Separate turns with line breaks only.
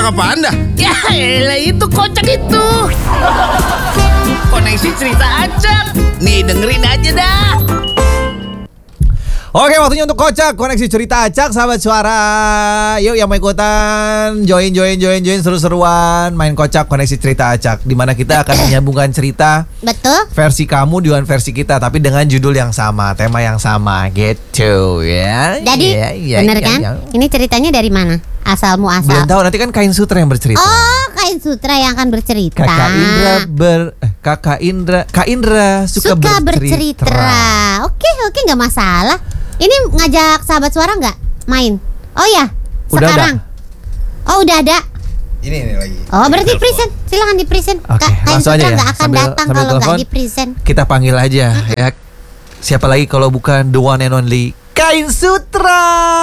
apaan dah?
Ya elah, itu kocak itu. Koneksi cerita acak. Nih dengerin aja dah.
Oke, waktunya untuk kocak koneksi cerita acak, sahabat suara. Yuk yang mau ikutan join seru-seruan main kocak koneksi cerita acak, di mana kita akan menyambungkan cerita
Betul.
versi kamu dengan versi kita, tapi dengan judul yang sama, tema yang sama gitu ya.
Jadi bener kan? Ini ceritanya dari mana? Asal
Belum
muasal.
tahu, nanti kan Kain Sutra yang bercerita.
Oh, Kain Sutra yang akan bercerita.
Kak Indra suka bercerita.
Oke, nggak masalah. Ini ngajak sahabat suara nggak main? Oh ya,
Udah
sekarang. Oh udah ada.
Ini lagi.
Oh berarti present. Silakan di present.
Oke,
Kain
langsung
Sutra
aja ya.
nggak akan
Sambil
datang kalau
telepon,
nggak di present.
kita panggil aja ya. Siapa lagi kalau bukan the one and only Kain Sutra.